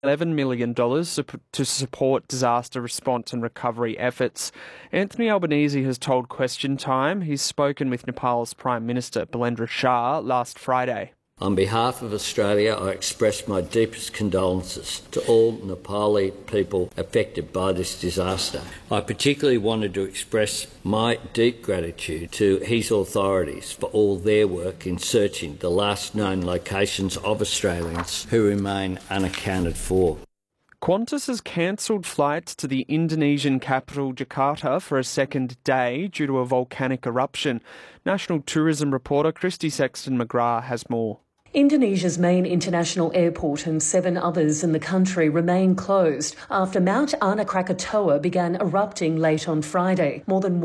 $11 million to support disaster response and recovery efforts. Anthony Albanese has told Question Time he's spoken with Nepal's Prime Minister Bilendra Shah last Friday. On behalf of Australia, I express my deepest condolences to all Nepali people affected by this disaster. I particularly wanted to express my deep gratitude to his authorities for all their work in searching the last known locations of Australians who remain unaccounted for. Qantas has cancelled flights to the Indonesian capital Jakarta for a second day due to a volcanic eruption. National tourism reporter Christy Sexton-McGrath has more. Indonesia's main international airport and 7 others in the country remain closed after Mount Anak Krakatoa began erupting late on Friday. More than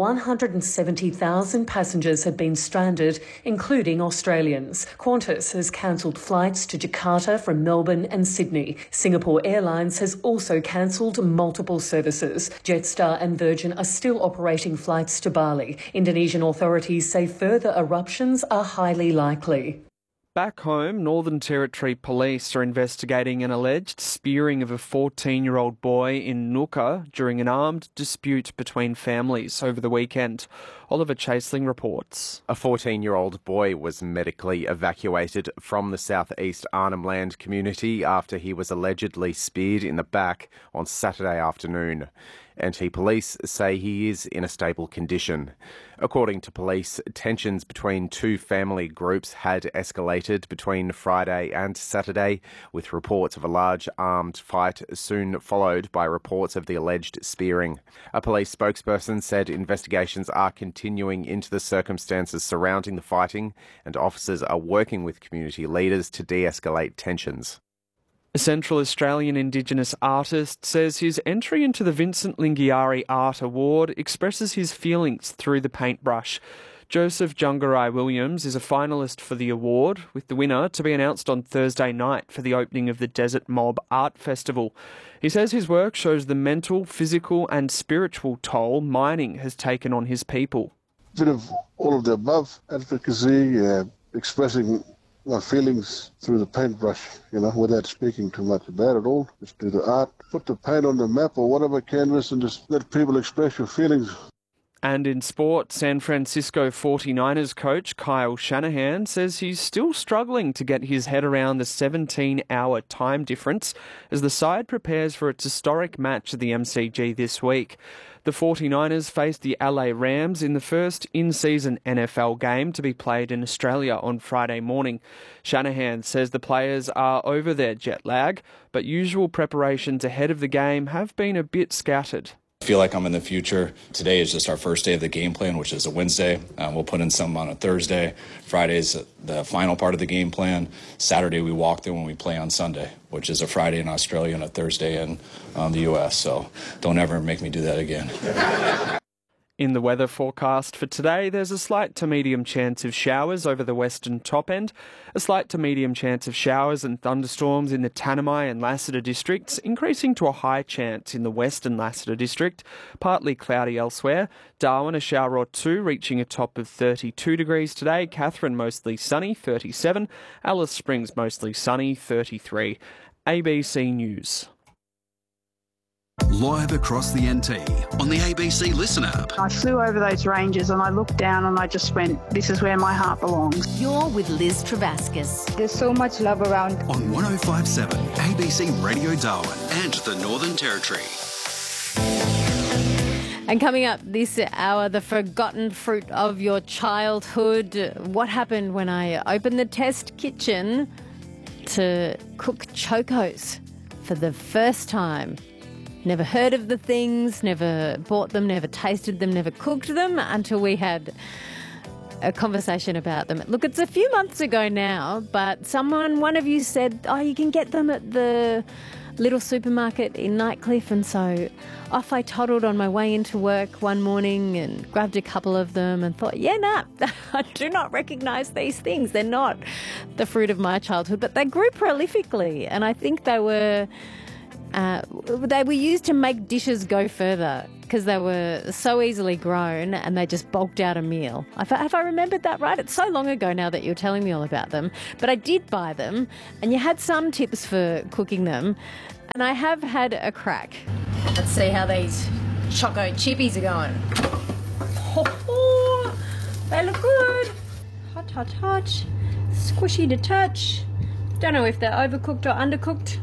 170,000 passengers have been stranded, including Australians. Qantas has cancelled flights to Jakarta from Melbourne and Sydney. Singapore Airlines has also cancelled multiple services. Jetstar and Virgin are still operating flights to Bali. Indonesian authorities say further eruptions are highly likely. Back home, Northern Territory Police are investigating an alleged spearing of a 14-year-old boy in Nooka during an armed dispute between families over the weekend. Oliver Chaseling reports. A 14-year-old boy was medically evacuated from the southeast Arnhem Land community after he was allegedly speared in the back on Saturday afternoon. NT Police say he is in a stable condition. According to police, tensions between 2 family groups had escalated between Friday and Saturday, with reports of a large armed fight soon followed by reports of the alleged spearing. A police spokesperson said investigations are continuing into the circumstances surrounding the fighting, and officers are working with community leaders to de-escalate tensions. A Central Australian Indigenous artist says his entry into the Vincent Lingiari Art Award expresses his feelings through the paintbrush. Joseph Jungarai Williams is a finalist for the award, with the winner to be announced on Thursday night for the opening of the Desert Mob Art Festival. He says his work shows the mental, physical and spiritual toll mining has taken on his people. A bit of all of the above, advocacy, expressing my feelings through the paintbrush, without speaking too much about it all. Just do the art, put the paint on the map or whatever canvas and just let people express your feelings. And in sport, San Francisco 49ers coach Kyle Shanahan says he's still struggling to get his head around the 17-hour time difference as the side prepares for its historic match at the MCG this week. The 49ers face the LA Rams in the first in-season NFL game to be played in Australia on Friday morning. Shanahan says the players are over their jet lag, but usual preparations ahead of the game have been a bit scattered. I feel like I'm in the future. Today is just our first day of the game plan, which is a Wednesday. We'll put in some on a Thursday. Friday is the final part of the game plan. Saturday we walk through when we play on Sunday, which is a Friday in Australia and a Thursday in the U.S. So don't ever make me do that again. In the weather forecast for today, there's a slight to medium chance of showers over the western top end, a slight to medium chance of showers and thunderstorms in the Tanami and Lassiter districts, increasing to a high chance in the western Lassiter district, partly cloudy elsewhere. Darwin, a shower or 2, reaching a top of 32 degrees today. Katherine, mostly sunny, 37. Alice Springs, mostly sunny, 33. ABC News. Live across the NT on the ABC Listen app. I flew over those ranges and I looked down and I just went, this is where my heart belongs. You're with Liz Travascus. There's so much love around. On 105.7 ABC Radio Darwin and the Northern Territory. And coming up this hour, the forgotten fruit of your childhood. What happened when I opened the test kitchen to cook chocos for the first time? Never heard of the things, never bought them, never tasted them, never cooked them until we had a conversation about them. Look, it's a few months ago now, but one of you said, you can get them at the little supermarket in Nightcliff. And so off I toddled on my way into work one morning and grabbed a couple of them and thought, I do not recognise these things. They're not the fruit of my childhood, but they grew prolifically. And I think they were used to make dishes go further. because they were so easily grown and they just bulked out a meal. Have I remembered that right? It's so long ago now that you're telling me all about them. But I did buy them, and you had some tips for cooking them, and I have had a crack. Let's see how these choco chippies are going. Oh, they look good. Hot, hot, hot. Squishy to touch. Don't know if they're overcooked or undercooked.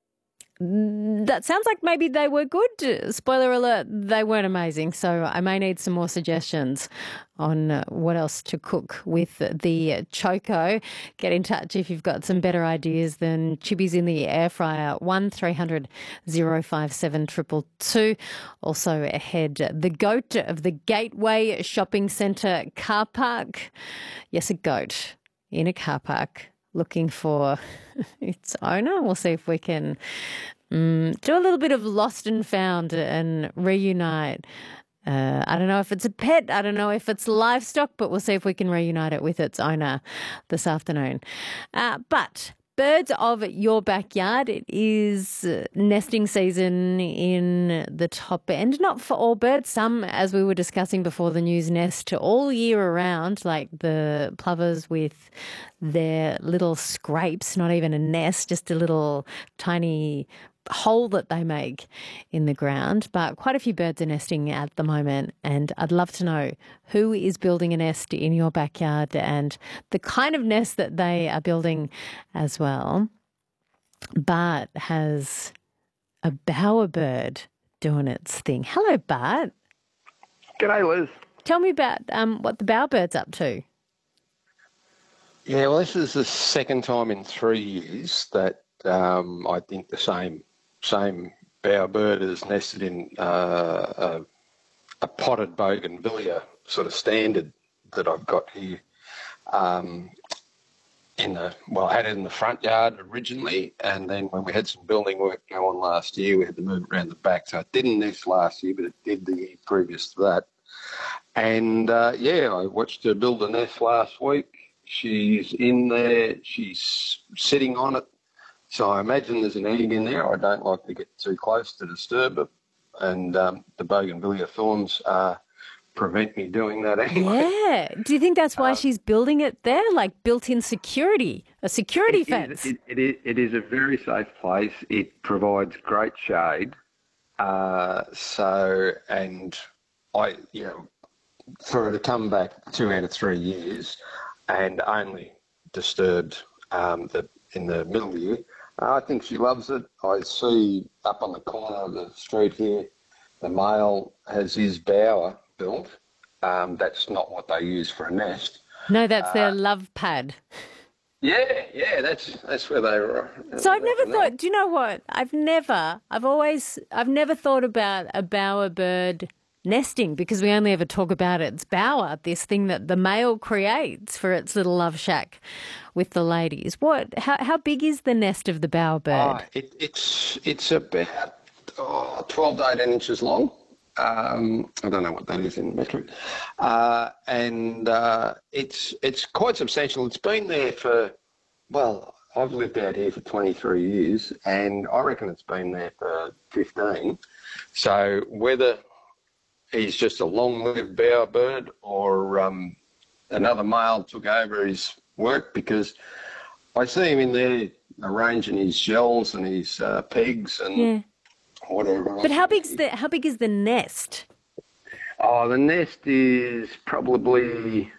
That sounds like maybe they were good. Spoiler alert, they weren't amazing. So I may need some more suggestions on what else to cook with the Choco. Get in touch if you've got some better ideas than chibbies in the air fryer. 1300 057 222. Also ahead, the goat of the Gateway Shopping Centre car park. Yes, a goat in a car park looking for its owner. We'll see if we can do a little bit of lost and found and reunite. I don't know if it's a pet, I don't know if it's livestock, but we'll see if we can reunite it with its owner this afternoon. But birds of your backyard, it is nesting season in the top end. Not for all birds. Some, as we were discussing before the news, nest all year around, like the plovers with their little scrapes, not even a nest, just a little tiny hole that they make in the ground. But quite a few birds are nesting at the moment, and I'd love to know who is building a nest in your backyard and the kind of nest that they are building as well. Bart has a bowerbird doing its thing. Hello, Bart. G'day, Liz. Tell me about what the bowerbird's up to. Yeah, well, this is the second time in 3 years that I think the same bowerbird is nested in a potted bougainvillea sort of standard that I've got here. I had it in the front yard originally, and then when we had some building work go on last year, we had to move it around the back. So it didn't nest last year, but it did the year previous to that. And I watched her build a nest last week. She's in there. She's sitting on it. So I imagine there's an egg in there. I don't like to get too close to disturb it. And the bougainvillea thorns prevent me doing that anyway. Yeah. Do you think that's why she's building it there, like built-in security, a security fence? It is a very safe place. It provides great shade. For her to come back 2 out of 3 years and only disturbed in the middle year, I think she loves it. I see up on the corner of the street here, the male has his bower built. That's not what they use for a nest. No, that's their love pad. Yeah, that's where they were. So I've never thought. Do you know what? I've never thought about a bowerbird nesting, because we only ever talk about its bower, this thing that the male creates for its little love shack with the ladies. How big is the nest of the bowerbird? It's about 12 to 18 inches long. I don't know what that is in metric. It's quite substantial. It's been there for, I've lived out here for 23 years, and I reckon it's been there for 15. So whether he's just a long-lived bowerbird or another male took over his work, because I see him in there arranging his shells and his pegs and whatever. But how big is the nest? Oh, the nest is probably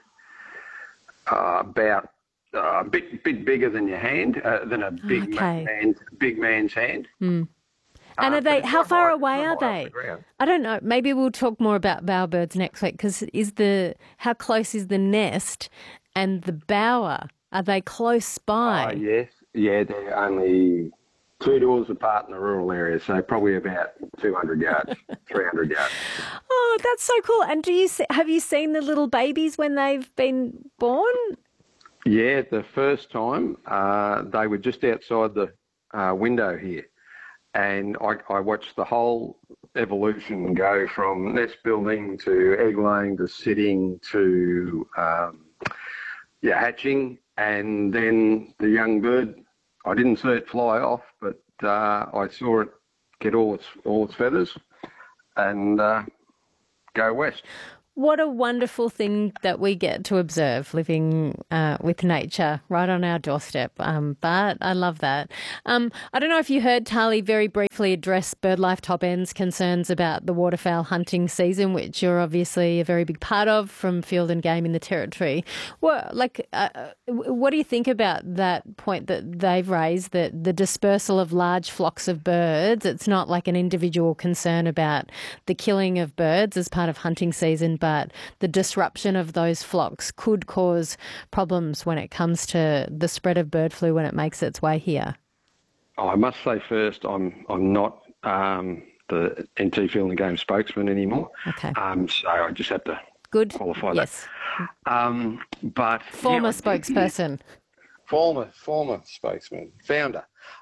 about a bit bigger than your hand, than a big man's hand. Mm. And are they? How far away are they? I don't know. Maybe we'll talk more about bowerbirds next week. Because how close is the nest and the bower? Are they close by? Yes. Yeah, they're only 2 doors apart in the rural area, so probably about 200 yards, 300 yards. Oh, that's so cool! And have you seen the little babies when they've been born? Yeah, the first time they were just outside the window here. And I watched the whole evolution go from nest building to egg laying to sitting to hatching, and then the young bird. I didn't see it fly off, but I saw it get all its feathers, and go west. What a wonderful thing that we get to observe living with nature right on our doorstep. But I love that. I don't know if you heard Tali very briefly address BirdLife Top End's concerns about the waterfowl hunting season, which you're obviously a very big part of from Field and Game in the Territory. What do you think about that point that they've raised, that the dispersal of large flocks of birds, it's not like an individual concern about the killing of birds as part of hunting season, but the disruption of those flocks could cause problems when it comes to the spread of bird flu when it makes its way here? I must say first, I'm not the NT Field and Game spokesman anymore. Okay. So I just have to qualify yes. that. But former spokesperson. Former spokesman, founder.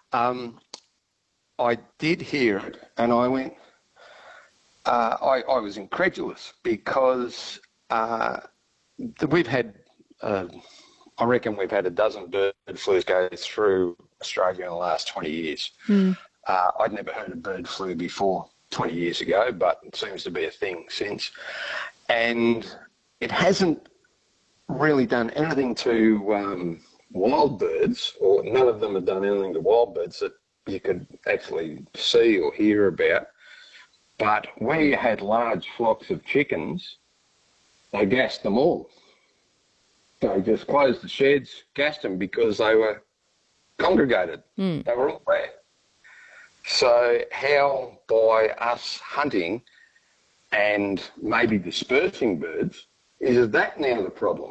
I did hear it, and I went. I was incredulous because we've had, I reckon we've had a dozen bird flus go through Australia in the last 20 years. I'd never heard of bird flu before 20 years ago, but it seems to be a thing since. And it hasn't really done anything to wild birds, or none of them have done anything to wild birds that you could actually see or hear about. But where you had large flocks of chickens, they gassed them all. They just closed the sheds, gassed them because they were congregated. They were all there. So how by us hunting and maybe dispersing birds, is that now the problem?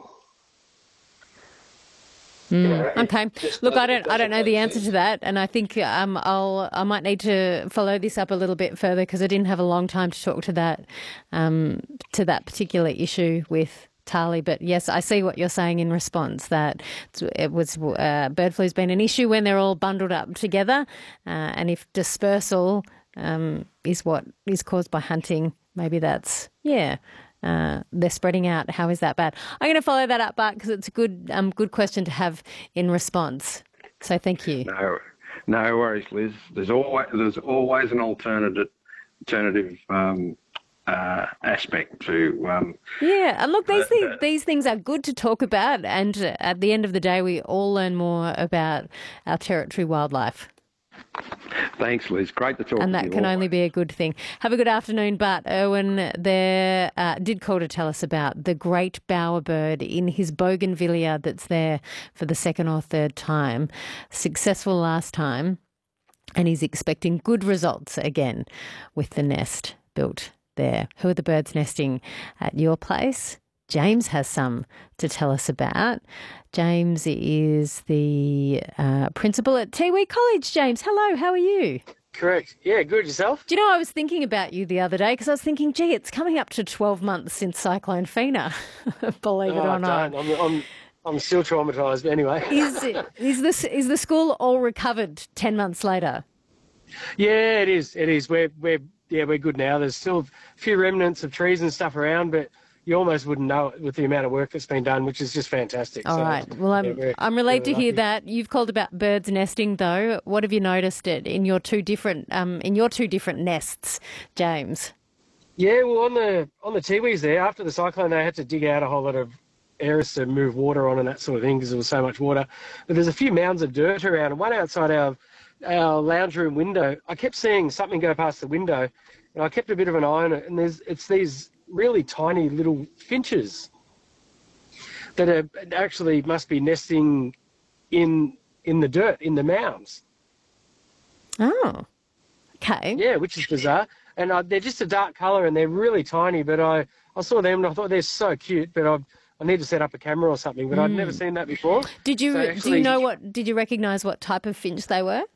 Okay. Look, I don't know the answer to that, and I think I might need to follow this up a little bit further because I didn't have a long time to talk to that particular issue with Tali. But yes, I see what you're saying in response, that it was bird flu's been an issue when they're all bundled up together, and if dispersal is what is caused by hunting, maybe that's they're spreading out. How is that bad? I'm going to follow that up, Bart, because it's a good question to have in response. So thank you. No worries, Liz. There's always an alternative aspect to. And look, these things are good to talk about, and at the end of the day, we all learn more about our territory wildlife. Thanks, Liz. Great to talk to you. And that can only be a good thing. Have a good afternoon, Bart Irwin there did call to tell us about the great bowerbird in his bougainvillea that's there for the second or third time. Successful last time, and he's expecting good results again with the nest built there. Who are the birds nesting at your place? James has some to tell us about. James is the principal at Tiwi College. James, hello, how are you? Correct. Yeah, good. Yourself? Do you know, I was thinking about you the other day because I was thinking, gee, it's coming up to 12 months since Cyclone Fina, believe it or not. I'm still traumatised, but anyway. Is the school all recovered 10 months later? Yeah, it is. It is. We're good now. There's still a few remnants of trees and stuff around, but you almost wouldn't know it with the amount of work that's been done, which is just fantastic. All right. Well, I'm relieved to hear that. You've called about birds nesting, though. What have you noticed in your two different nests, James? Yeah, well, on the Tiwis there, after the cyclone, they had to dig out a whole lot of areas to move water on and that sort of thing because there was so much water. But there's a few mounds of dirt around, and one outside our lounge room window. I kept seeing something go past the window, and I kept a bit of an eye on it, and it's these really tiny little finches that are actually must be nesting in the dirt, in the mounds. Oh, okay. Yeah, which is bizarre. And they're just a dark colour and they're really tiny, but I saw them and I thought they're so cute, but I need to set up a camera or something, but I'd never seen that before. Did you recognise what type of finch they were?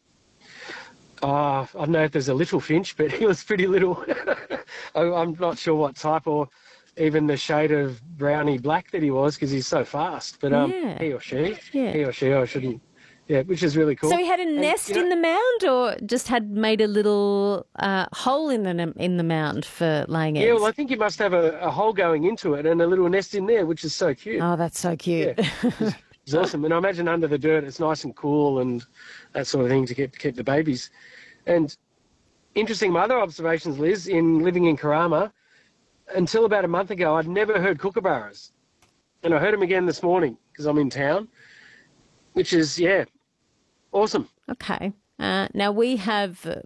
I don't know if there's a little finch, but he was pretty little. I'm not sure what type or even the shade of browny black that he was because he's so fast. But he or she, I shouldn't. Yeah, which is really cool. So he had a nest in the mound, or just had made a little hole in the mound for laying eggs? Yeah, well, I think he must have a hole going into it and a little nest in there, which is so cute. Oh, that's so cute. Yeah, it's awesome. And I imagine under the dirt it's nice and cool and that sort of thing to keep the babies. And interesting, my other observations, Liz, in living in Karama, until about a month ago, I'd never heard kookaburras. And I heard them again this morning because I'm in town, which is, awesome. Okay. Now we have